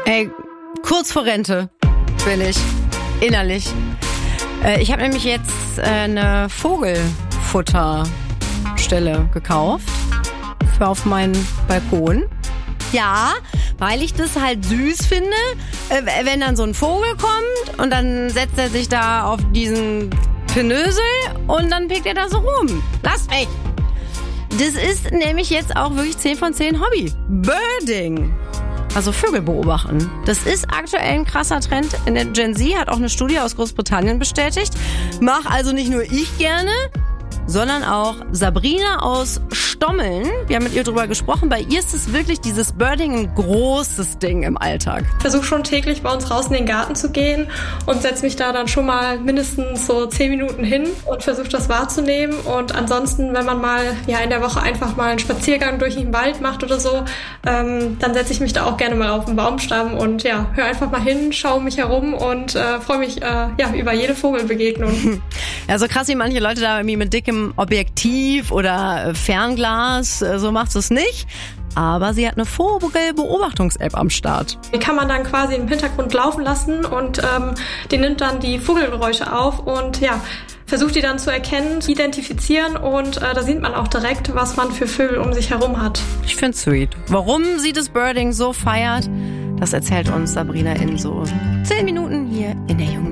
Ey, kurz vor Rente bin ich, innerlich. Ich habe nämlich jetzt eine Vogelfutterstelle gekauft für auf meinen Balkon. Ja, weil ich das halt süß finde, wenn dann so ein Vogel kommt und dann setzt er sich da auf diesen Pinösel und dann pickt er da so rum. Lasst mich! Das ist nämlich jetzt auch wirklich 10 von 10 Hobby. Birding. Also Vögel beobachten. Das ist aktuell ein krasser Trend. In der Gen Z hat auch eine Studie aus Großbritannien bestätigt. Mach also nicht nur ich gerne, sondern auch Sabrina aus Stommeln. Wir haben mit ihr drüber gesprochen. Bei ihr ist es wirklich dieses Birding ein großes Ding im Alltag. Ich versuche schon täglich bei uns raus in den Garten zu gehen und setze mich da dann schon mal mindestens so 10 Minuten hin und versuche das wahrzunehmen. Und ansonsten, wenn man mal in der Woche einfach mal einen Spaziergang durch den Wald macht oder so, dann setze ich mich da auch gerne mal auf den Baumstamm und höre einfach mal hin, schaue mich herum und freue mich über jede Vogelbegegnung. Ja, so krass wie manche Leute da irgendwie mit dickem Objektiv oder Fernglas, so macht es nicht. Aber sie hat eine Vogelbeobachtungs-App am Start. Die kann man dann quasi im Hintergrund laufen lassen und die nimmt dann die Vogelgeräusche auf und versucht die dann zu erkennen, zu identifizieren und da sieht man auch direkt, was man für Vögel um sich herum hat. Ich find's sweet. Warum sie das Birding so feiert, das erzählt uns Sabrina in so 10 Minuten hier in der Jungen.